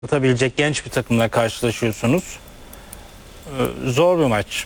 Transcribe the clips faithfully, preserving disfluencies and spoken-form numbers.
atabilecek genç bir takımla karşılaşıyorsunuz. Ee, zor bir maç.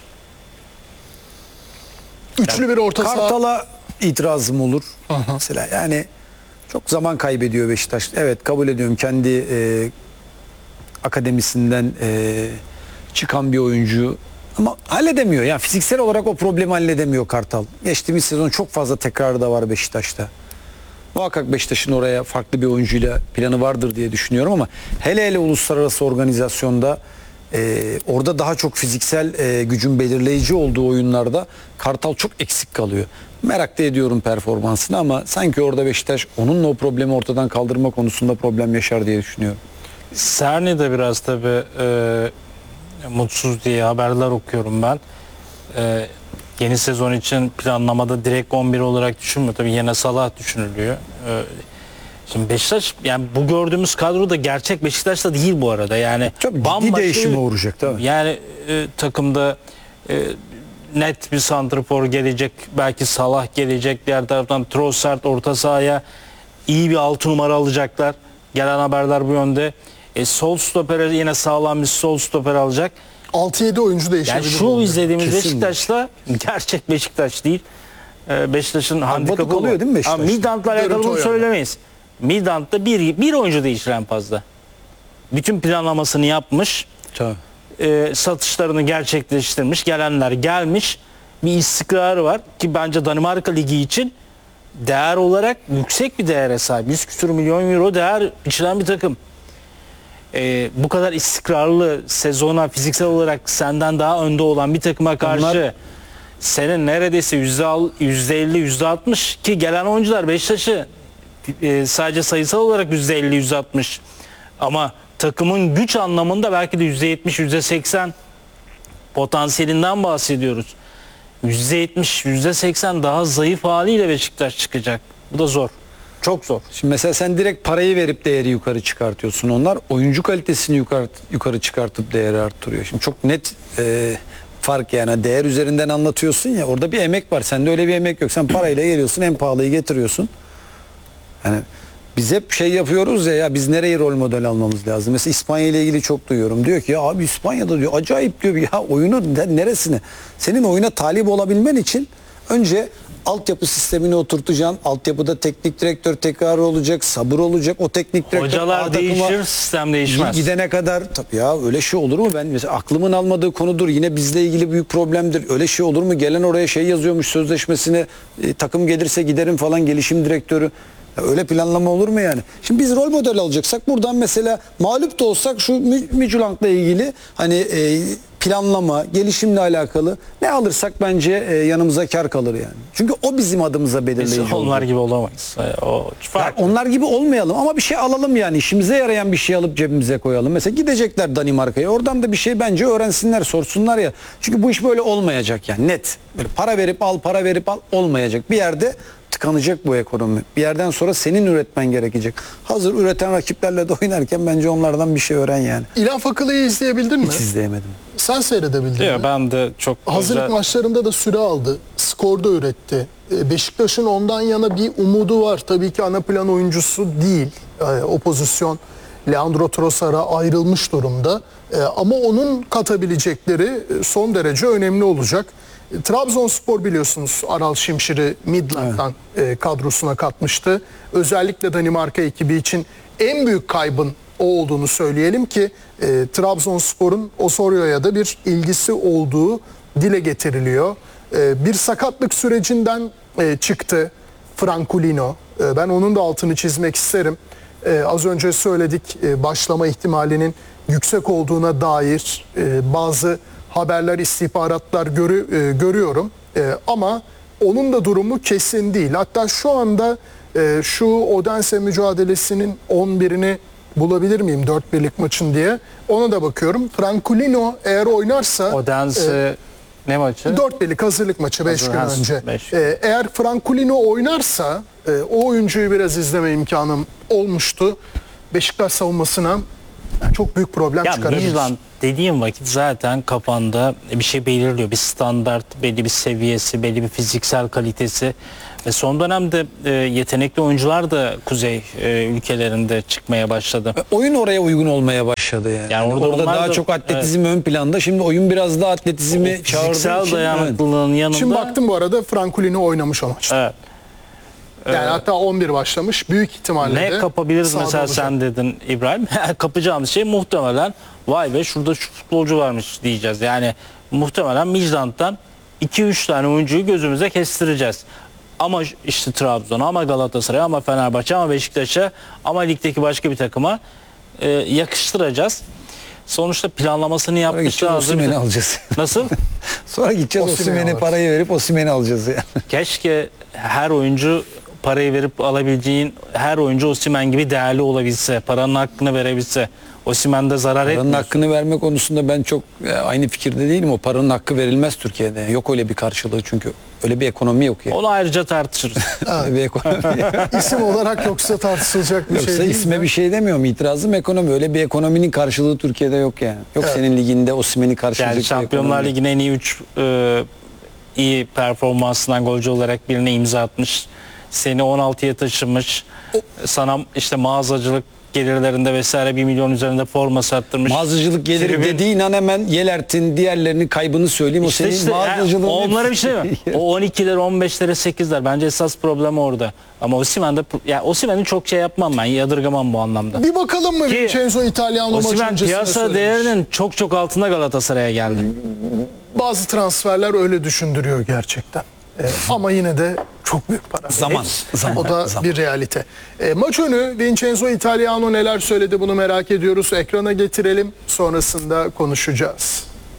Üçlü bir orta saha. Kartal'a itirazım olur. Aha. Mesela yani çok zaman kaybediyor Beşiktaş. Evet, kabul ediyorum, kendi e, akademisinden e, çıkan bir oyuncu ama halledemiyor. Yani fiziksel olarak o problemi halledemiyor Kartal. Geçtiğimiz sezon çok fazla tekrarı da var Beşiktaş'ta. Muhakkak Beşiktaş'ın oraya farklı bir oyuncuyla planı vardır diye düşünüyorum ama hele hele uluslararası organizasyonda e, orada daha çok fiziksel e, gücün belirleyici olduğu oyunlarda Kartal çok eksik kalıyor. Merak da ediyorum performansını ama sanki orada Beşiktaş onunla o problemi ortadan kaldırma konusunda problem yaşar diye düşünüyorum. Serni de biraz tabii e, mutsuz diye haberler okuyorum ben. E, yeni sezon için planlamada direkt on bir olarak düşünmüyor. Tabii yine Salah düşünülüyor. E, şimdi Beşiktaş, yani bu gördüğümüz kadro da gerçek Beşiktaş'ta değil bu arada. Yani Çok ciddi değişime uğrayacak tabii. Yani e, takımda e, net bir santrafor gelecek. Belki Salah gelecek. Diğer taraftan Trossard orta sahaya iyi bir altı numara alacaklar. Gelen haberler bu yönde. E, sol stopere yine sağlam bir sol stoper alacak. altı yedi oyuncu değişebilir. Yani şu izlediğimiz Kesinlikle. Beşiktaş'la gerçek Beşiktaş değil. E, Beşiktaş'ın handikapı kalıyor değil mi Beşiktaş? Midant'la alakalı Görüntü bunu o yani. söylemeyiz. Midant'ta bir, bir oyuncu değişir en fazla. Bütün planlamasını yapmış. Tabii. E, satışlarını gerçekleştirmiş. Gelenler gelmiş. Bir istikrarı var ki bence Danimarka Ligi için değer olarak yüksek bir değere sahip. yüz küsur milyon euro değer biçilen bir takım. Ee, bu kadar istikrarlı sezona fiziksel olarak senden daha önde olan bir takıma karşı Onlar... senin neredeyse yüzde elli yüzde altmış ki gelen oyuncular Beşiktaş'ı e, sadece sayısal olarak yüzde elli yüzde altmış ama takımın güç anlamında belki de yüzde yetmiş yüzde seksen potansiyelinden bahsediyoruz. yüzde yetmiş yüzde seksen daha zayıf haliyle Beşiktaş çıkacak. Bu da zor. Çok zor. Şimdi mesela sen direkt parayı verip değeri yukarı çıkartıyorsun. Onlar oyuncu kalitesini yukarı, yukarı çıkartıp değeri arttırıyor. Şimdi çok net e, fark yani. Değer üzerinden anlatıyorsun ya, orada bir emek var. Sende öyle bir emek yok. Sen parayla geliyorsun, en pahalıyı getiriyorsun. Yani biz hep şey yapıyoruz ya, ya biz nereyi rol model almamız lazım? Mesela İspanya ile ilgili çok duyuyorum. Diyor ki ya abi İspanya'da diyor acayip diyor ya oyunu neresine? Senin oyuna talip olabilmen için önce altyapı sistemini oturtacaksın. Altyapıda teknik direktör tekrarı olacak, sabır olacak. O teknik direktör Hocalar değişir, sistem değişmez. gidene kadar tabii ya, öyle şey olur mu? Ben mesela aklımın almadığı konudur. Yine bizle ilgili büyük problemdir. Öyle şey olur mu? Gelen oraya şey yazıyormuş sözleşmesine, e, takım gelirse giderim falan, gelişim direktörü. Ya öyle planlama olur mu yani? Şimdi biz rol model alacaksak buradan mesela mağlup da olsak şu Midtjylland'la ilgili hani e, planlama, gelişimle alakalı ne alırsak bence e, yanımıza kar kalır yani. Çünkü o bizim adımıza belirleyici Biz onlar olacak. gibi olamayız. O Yani farklı. onlar gibi olmayalım ama bir şey alalım yani, işimize yarayan bir şey alıp cebimize koyalım. Mesela gidecekler Danimarka'ya, oradan da bir şey bence öğrensinler, sorsunlar ya. Çünkü bu iş böyle olmayacak yani, net. Böyle para verip al, para verip al olmayacak. Bir yerde tıkanacak bu ekonomi. Bir yerden sonra senin üretmen gerekecek. Hazır üreten rakiplerle de oynarken bence onlardan bir şey öğren yani. İlhan Fakılı'yı izleyebildin mi? Hiç izleyemedim. Sen seyredebildin Yok, mi? ben de çok Hazırlık özel- maçlarında da süre aldı. Skorda üretti. Ee, Beşiktaş'ın ondan yana bir umudu var. Tabii ki ana plan oyuncusu değil. Ee, O pozisyon Leandro Trossard'a ayrılmış durumda. Ee, Ama onun katabilecekleri e, son derece önemli olacak. E, Trabzonspor biliyorsunuz Aral Şimşir'i Midland'dan e, kadrosuna katmıştı. Özellikle Danimarka ekibi için en büyük kaybın o olduğunu söyleyelim ki e, Trabzonspor'un Osorio'ya da bir ilgisi olduğu dile getiriliyor. E, bir sakatlık sürecinden e, çıktı Franculino. E, ben onun da altını çizmek isterim. E, az önce söyledik, e, başlama ihtimalinin yüksek olduğuna dair e, bazı haberler, istihbaratlar görü, e, görüyorum. E, ama onun da durumu kesin değil. Hatta şu anda e, şu Odense mücadelesinin on birini bulabilir miyim dört birlik maçın diye. Ona da bakıyorum. Franculino eğer oynarsa Odense ne maçı? dört birlik hazırlık maçı beş gün Hazır- önce. beş. Ee, eğer Franculino oynarsa e, o oyuncuyu biraz izleme imkanım olmuştu. Beşiktaş savunmasına Yani çok büyük problem Ya çıkarabilir. Midland dediğim vakit zaten kafanda bir şey belirliyor. Bir standart, belli bir seviyesi, belli bir fiziksel kalitesi. Ve son dönemde e, yetenekli oyuncular da kuzey e, ülkelerinde çıkmaya başladı. Oyun oraya uygun olmaya başladı yani. Yani orada orada onlar daha da- çok atletizm ön planda. Şimdi oyun biraz daha atletizmi çağırdığı Fiziksel için. Evet. dayanıklılığın yanında. Şimdi baktım bu arada Frankulini oynamış o maçta. Evet. Yani hatta on bir başlamış. Büyük ihtimalle Ne de kapabiliriz sahada mesela olacak. sen dedin İbrahim. Kapacağımız şey muhtemelen vay be şurada şu futbolcu varmış diyeceğiz. Yani muhtemelen Midland'dan iki üç tane oyuncuyu gözümüze kestireceğiz. Ama işte Trabzon, ama Galatasaray, ama Fenerbahçe, ama Beşiktaş'a, ama ligdeki başka bir takıma e, yakıştıracağız. Sonuçta planlamasını Sonra yapmışlar. gideceğiz hazır Osimhen'i bir- alacağız. Nasıl? Sonra gideceğiz Osimhen'i Osimhen'e alırız. parayı verip Osimhen'i alacağız yani. Keşke her oyuncu parayı verip alabileceğin her oyuncu Osimhen gibi değerli olabilse, paranın hakkını verebilse. Osimhen de zarar Paranın etmiyor. hakkını verme konusunda ben çok e, aynı fikirde değilim. O paranın hakkı verilmez Türkiye'de. Yok öyle bir karşılığı çünkü öyle bir ekonomi yok yani. Onu ayrıca tartışırız. Öyle bir ekonomi. İsim olarak yoksa tartışılacak bir Yoksa şey değil. isme mi? bir şey demiyorum. İtirazım ekonomi. Öyle bir ekonominin karşılığı Türkiye'de yok yani. Yok Evet. senin liginde Osimhen'i karşılayacak Yani bir Şampiyonlar ekonomi. Ligi'nin en iyi üç iyi performansından golcü olarak birine imza atmış. Seni on altıya taşımış. Sana işte mağazacılık gelirlerinde vesaire bir milyon üzerinde forma sattırmış. Mağazacılık geliri Tribün- dediğin an hemen Yelert'in diğerlerinin kaybını söyleyeyim. İşte o senin işte, mağazacılığın. yani onlara bir hepsi- şey mi? O on ikiler, on beşlere, sekizler. Bence esas problem orada. Ama Osimhen'de ya Osimhen'i çok şey yapmam ben. Yadırgamam bu anlamda. Bir bakalım mı Ki Vincenzo Italiano maç Osimhen öncesinde piyasa söylemiş. değerinin çok çok altında Galatasaray'a geldi. Bazı transferler öyle düşündürüyor gerçekten. Ee, ama yine de çok büyük para. Zaman, zaman, O da zaman. bir realite. Ee, maç önü Vincenzo Italiano neler söyledi bunu merak ediyoruz. Ekrana getirelim. Sonrasında konuşacağız.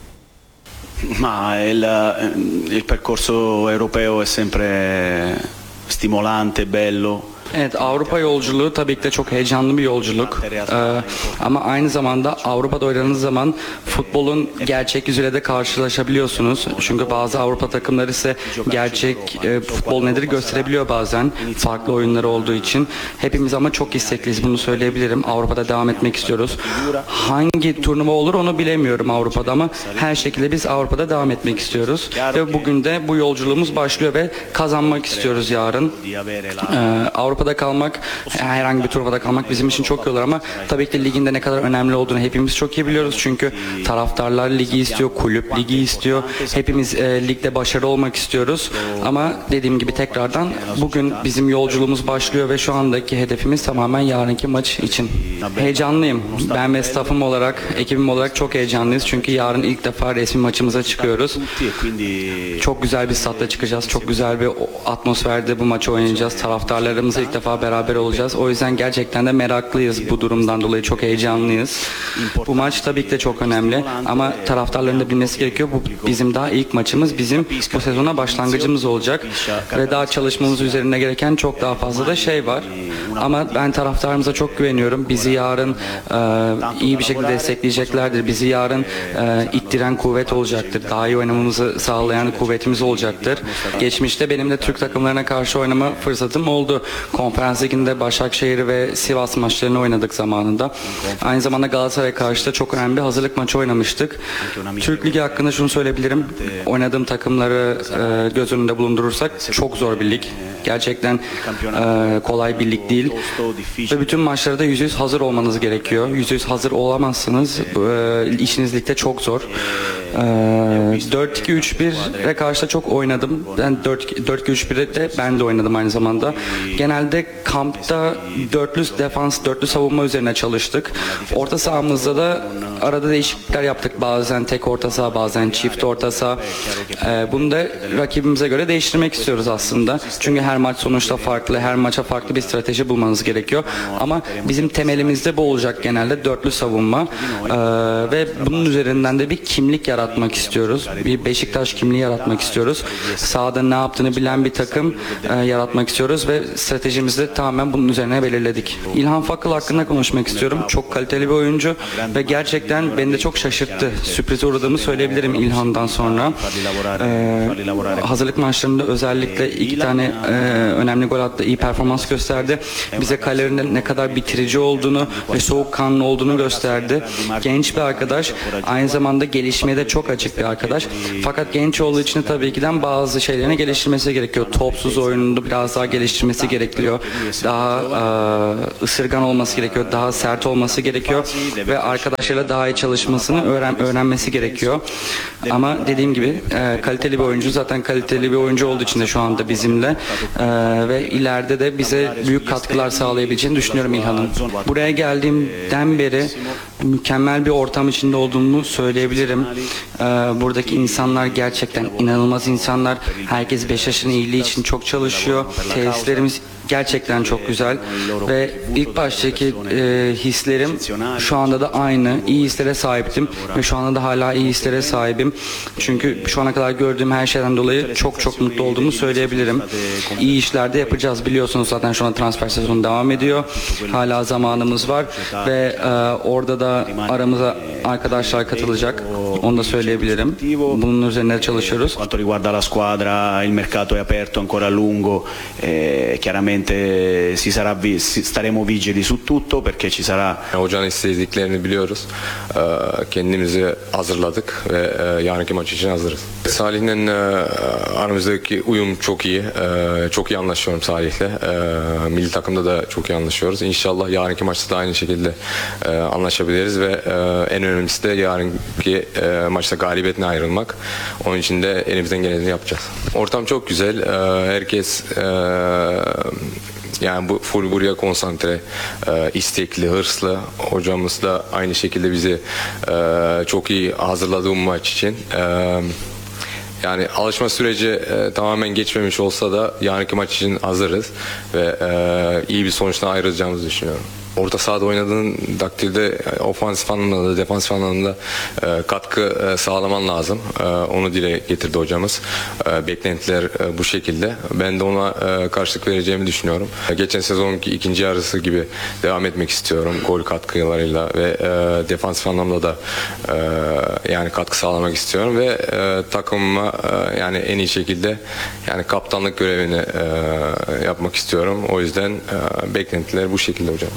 Ma il, il percorso europeo è sempre stimolante, bello. Evet, Avrupa yolculuğu tabii ki de çok heyecanlı bir yolculuk. Ee, ama aynı zamanda Avrupa'da oynadığınız zaman futbolun gerçek yüzüyle de karşılaşabiliyorsunuz. Çünkü bazı Avrupa takımları ise gerçek e, futbol nedir gösterebiliyor bazen. Farklı oyunları olduğu için. Hepimiz ama çok istekliyiz, bunu söyleyebilirim. Avrupa'da devam etmek istiyoruz. Hangi turnuva olur onu bilemiyorum Avrupa'da ama her şekilde biz Avrupa'da devam etmek istiyoruz. Ve bugün de bu yolculuğumuz başlıyor ve kazanmak istiyoruz yarın. Ee, Avrupa'da kalmak, herhangi bir turnuvada kalmak bizim için çok iyi olur ama tabii ki ligin de ne kadar önemli olduğunu hepimiz çok iyi biliyoruz. Çünkü taraftarlar ligi istiyor, kulüp ligi istiyor. Hepimiz e, ligde başarılı olmak istiyoruz. Ama dediğim gibi tekrardan bugün bizim yolculuğumuz başlıyor ve şu andaki hedefimiz tamamen yarınki maç için. Heyecanlıyım. Ben ve staffım olarak, ekibim olarak çok heyecanlıyız. Çünkü yarın ilk defa resmi maçımıza çıkıyoruz. Çok güzel bir statta çıkacağız. Çok güzel bir atmosferde bu maçı oynayacağız. Taraftarlarımızla ilk defa beraber olacağız. O yüzden gerçekten de meraklıyız bu durumdan dolayı. Çok heyecanlıyız. Bu maç tabii ki de çok önemli. Ama taraftarların da bilmesi gerekiyor. Bu bizim daha ilk maçımız. Bizim bu sezona başlangıcımız olacak. Ve daha çalışmamız üzerine gereken çok daha fazla da şey var. Ama ben taraftarımıza çok güveniyorum. Bizi yarın e, iyi bir şekilde destekleyeceklerdir. Bizi yarın e, ittiren kuvvet olacaktır. Daha iyi oynamamızı sağlayan kuvvetimiz olacaktır. Geçmişte benim de Türk takımlarına karşı oynama fırsatım oldu. Konferans Ligi'nde Başakşehir ve Sivas maçlarını oynadık zamanında. Aynı zamanda Galatasaray'a karşı da çok önemli bir hazırlık maçı oynamıştık. Türk Ligi hakkında şunu söyleyebilirim. Oynadığım takımları e, göz önünde bulundurursak çok zor bir lig. Gerçekten e, kolay bir lig değil. Ve bütün maçlara da yüzde yüz hazır olmanız gerekiyor. yüzde yüz hazır olamazsınız. E, işiniz ligde çok zor. E, dört iki üç bire karşı da çok oynadım. Ben dört iki üç birde de ben de oynadım aynı zamanda. Genelde kampta dörtlü defans, dörtlü savunma üzerine çalıştık. Orta sahamızda da arada değişiklikler yaptık. Bazen tek orta saha, bazen çift orta saha. E, bunu da rakibimize göre değiştirmek istiyoruz aslında. Çünkü her maç sonuçta farklı, her maça farklı bir strateji bulmanız gerekiyor. Ama bizim temelimizde bu olacak genelde dörtlü savunma. E, ve bunun üzerinden de bir kimlik yaratmak istiyoruz. Bir Beşiktaş kimliği yaratmak istiyoruz. Sahada ne yaptığını bilen bir takım e, yaratmak istiyoruz ve stratejimizi de tamamen bunun üzerine belirledik. İlhan Fakıl hakkında konuşmak istiyorum. Çok kaliteli bir oyuncu ve gerçekten beni de çok şaşırttı. Sürprize uğradığımı söyleyebilirim İlhan'dan sonra. E, hazırlık maçlarında özellikle iki tane e, önemli gol attı, iyi performans gösterdi. Bize kalelerinde ne kadar bitirici olduğunu ve soğukkanlı olduğunu gösterdi. Genç bir arkadaş, aynı zamanda gelişmeye de çok açık bir arkadaş. Fakat genç olduğu için de tabii ki de bazı şeylerini geliştirmesi gerekiyor. Topsuz oyununu biraz daha geliştirmesi gerekiyor. Daha e, ısırgan olması gerekiyor, daha sert olması gerekiyor ve arkadaşlarıyla daha iyi çalışmasını öğren öğrenmesi gerekiyor. Ama dediğim gibi e, kaliteli bir oyuncu, zaten kaliteli bir oyuncu olduğu için de şu anda bizimle e, ve ileride de bize büyük katkılar sağlayabileceğini düşünüyorum İlhan'ın. Buraya geldiğimden beri mükemmel bir ortam içinde olduğumu söyleyebilirim. E, buradaki insanlar gerçekten inanılmaz insanlar. Herkes Beşiktaş'ın iyiliği için çok çalışıyor. Tesislerimiz gerçekten çok güzel ve ilk baştaki e, hislerim şu anda da aynı. İyi hislere sahiptim ve şu anda da hala iyi hislere sahibim. Çünkü şu ana kadar gördüğüm her şeyden dolayı çok çok mutlu olduğumu söyleyebilirim. İyi işler de yapacağız, biliyorsunuz zaten şu an transfer sezonu devam ediyor. Hala zamanımız var ve e, orada da aramıza arkadaşlar katılacak. Onu da söyleyebilirim. Bunun üzerine çalışıyoruz. Quanto riguarda la squadra, il mercato è aperto ancora a lungo, eh, chiaramente si sarà vi- si- staremo vigili su tutto perché ci sarà. Hocanın istediklerini biliyoruz. Ee, Kendimizi hazırladık ve e, yarınki maç için hazırız. Salih'le e, aramızdaki uyum çok iyi. Ee, Çok iyi anlaşıyorum Salih'le. Ee, Milli takımda da çok iyi anlaşıyoruz. İnşallah yarınki maçta da aynı şekilde e, anlaşabiliriz ve e, en önemlisi de yarınki e, maçta galibiyetle ayrılmak. Onun için de elimizden geleni yapacağız. Ortam çok güzel. Ee, Herkes e, yani bu full buraya konsantre, e, istekli, hırslı. Hocamız da aynı şekilde bizi e, çok iyi hazırladı bu maç için. E, yani alışma süreci e, tamamen geçmemiş olsa da yarınki maç için hazırız ve e, iyi bir sonuçtan ayrılacağımızı düşünüyorum. Orta sahada oynadığın takdirde e, ofansif anlamda da defansif anlamda e, katkı e, sağlaman lazım. E, onu dile getirdi hocamız. E, beklentiler e, bu şekilde. Ben de ona e, karşılık vereceğimi düşünüyorum. E, geçen sezonki ikinci yarısı gibi devam etmek istiyorum. Gol katkılarıyla ve e, defansif anlamda da e, yani katkı sağlamak istiyorum ve e, takımıma e, yani en iyi şekilde yani kaptanlık görevini e, yapmak istiyorum. O yüzden e, beklentiler bu şekilde hocam.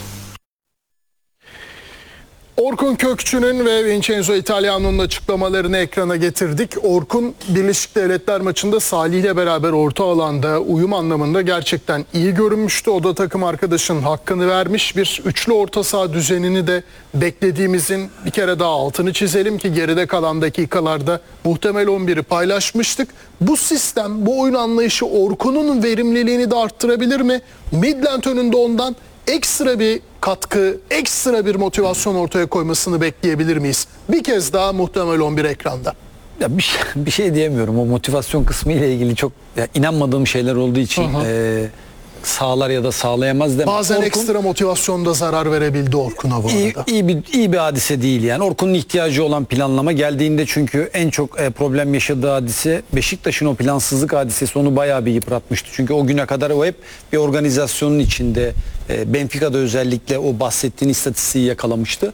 Orkun Kökçü'nün ve Vincenzo Italiano'nun açıklamalarını ekrana getirdik. Orkun Birleşik Devletler maçında Salih ile beraber orta alanda uyum anlamında gerçekten iyi görünmüştü. O da takım arkadaşının hakkını vermiş. Bir üçlü orta saha düzenini de beklediğimizin bir kere daha altını çizelim ki geride kalan dakikalarda muhtemel on biri paylaşmıştık. Bu sistem, bu oyun anlayışı Orkun'un verimliliğini de arttırabilir mi? Midland önünde ondan ekstra bir katkı, ekstra bir motivasyon ortaya koymasını bekleyebilir miyiz? Bir kez daha muhtemel on bir ekranda. Ya bir, şey, bir şey diyemiyorum. O motivasyon kısmı ile ilgili çok ya inanmadığım şeyler olduğu için e, sağlar ya da sağlayamaz demem. Bazen Orkun, ekstra motivasyonda zarar verebildi Orkun'a bu iyi, arada. iyi bir iyi bir hadise değil yani. Orkun'un ihtiyacı olan planlama geldiğinde çünkü en çok e, problem yaşadığı hadise Beşiktaş'ın o plansızlık hadisesi onu bayağı bir yıpratmıştı. Çünkü o güne kadar o hep bir organizasyonun içinde e, Benfica'da özellikle o bahsettiğin istatistiği yakalamıştı.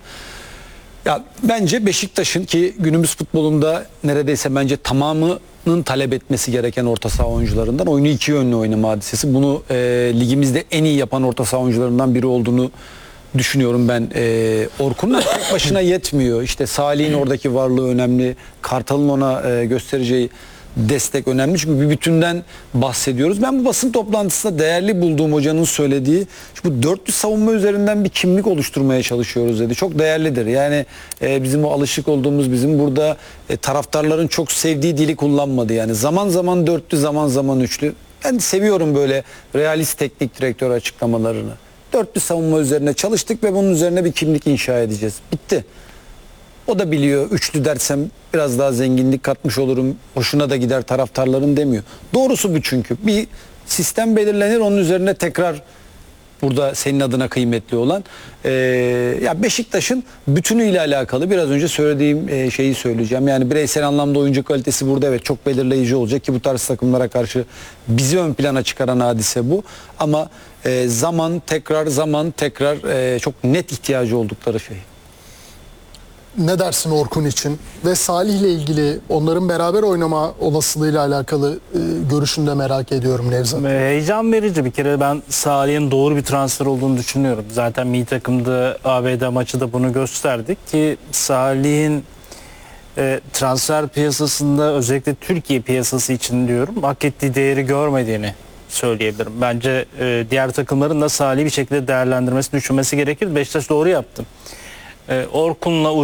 Ya bence Beşiktaş'ın ki günümüz futbolunda neredeyse bence tamamının talep etmesi gereken orta saha oyuncularından oyunu iki yönlü oynama hadisesi. Bunu e, ligimizde en iyi yapan orta saha oyuncularından biri olduğunu düşünüyorum ben. E, Orkun'un tek başına yetmiyor. İşte Salih'in oradaki varlığı önemli. Kartal'ın ona e, göstereceği destek önemli çünkü bir bütünden bahsediyoruz. Ben bu basın toplantısında değerli bulduğum hocanın söylediği bu dörtlü savunma üzerinden bir kimlik oluşturmaya çalışıyoruz dedi. Çok değerlidir. Yani e, bizim o alışık olduğumuz bizim burada e, taraftarların çok sevdiği dili kullanmadı. Yani zaman zaman dörtlü zaman zaman üçlü. Ben seviyorum böyle realist teknik direktör açıklamalarını. Dörtlü savunma üzerine çalıştık ve bunun üzerine bir kimlik inşa edeceğiz. Bitti. O da biliyor üçlü dersem biraz daha zenginlik katmış olurum. Hoşuna da gider taraftarların demiyor. Doğrusu bu çünkü. Bir sistem belirlenir onun üzerine tekrar burada senin adına kıymetli olan. Ee, ya Beşiktaş'ın bütünüyle alakalı biraz önce söylediğim e, şeyi söyleyeceğim. Yani bireysel anlamda oyuncu kalitesi burada evet çok belirleyici olacak ki bu tarz takımlara karşı bizi ön plana çıkaran hadise bu. Ama e, zaman tekrar zaman tekrar e, çok net ihtiyacı oldukları şey. ne dersin Orkun için? Ve Salih'le ilgili onların beraber oynama olasılığıyla alakalı e, görüşünü de merak ediyorum Nevzat. Ve heyecan verici bir kere, ben Salih'in doğru bir transfer olduğunu düşünüyorum. Zaten milli takımda A B D maçı da bunu gösterdik ki Salih'in e, transfer piyasasında, özellikle Türkiye piyasası için diyorum, hak ettiği değeri görmediğini söyleyebilirim. Bence e, diğer takımların da Salih'i bir şekilde değerlendirmesi, düşünmesi gerekir. Beşiktaş doğru yaptı. E, Orkun'la